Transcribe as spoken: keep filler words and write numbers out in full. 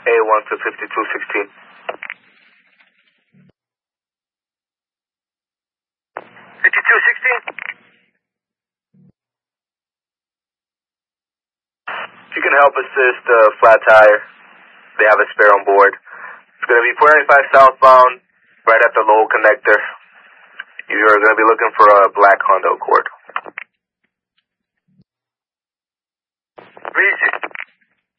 A one to fifty-two sixteen. fifty-two sixteen? You can help assist uh, flat tire. They have a spare on board. It's going to be four ninety-five southbound, right at the Lowell connector. You're going to be looking for a black Honda Accord. Breezy.